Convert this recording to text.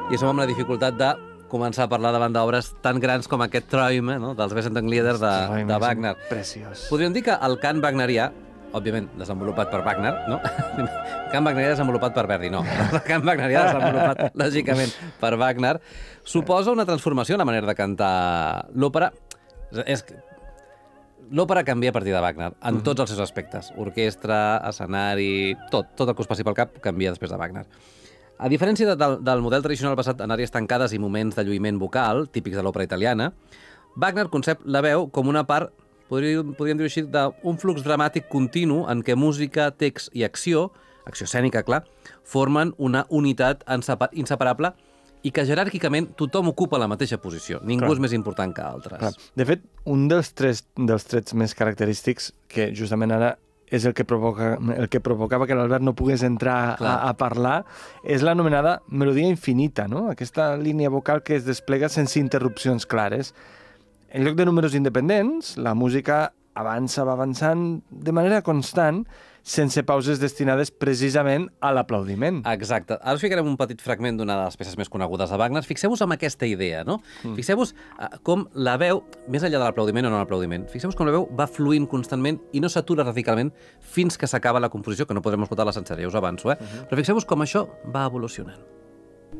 i som amb la dificultat de començar a parlar davant d'obres tan grans com aquest Träume, no? dels Wesentlieder de Wagner. Preciós. Podríem dir que el cant wagnerià, òbviament desenvolupat per Wagner, no? El cant wagnerià desenvolupat per Verdi, no. El cant wagnerià desenvolupat, lògicament, per Wagner, suposa una transformació en la manera de cantar l'òpera. L'òpera canvia a partir de Wagner, en tots els seus aspectes. Orquestra, escenari, tot el que us passi pel cap canvia després de Wagner. A diferència del model tradicional basat en àrees tancades i moments de lluïment vocal, típics de l'òpera italiana, Wagner concep la veu com una part, podríem dir-ho així, d'un flux dramàtic continu en què música, text i acció escènica, clar, formen una unitat inseparable i que jeràrquicament tothom ocupa la mateixa posició. Ningú és més important que altres. Clar. De fet, un dels trets més característics, que justament ara és el que provocava que l'Albert no pogués entrar a parlar, és l'anomenada melodia infinita, no? Aquesta línia vocal que es desplega sense interrupcions clares. En lloc de números independents, la música va avançant de manera constant, sense pauses destinades precisament a l'aplaudiment. Exacte. Ara us ficarem un petit fragment d'una de les peces més conegudes de Wagner. Fixeu-vos en aquesta idea, no? Fixeu-vos com la veu, més enllà de l'aplaudiment o no l'aplaudiment, fixeu-vos com la veu va fluint constantment i no s'atura radicalment fins que s'acaba la composició, que no podrem escoltar la sencera, ja us avanço, Però fixeu-vos com això va evolucionant.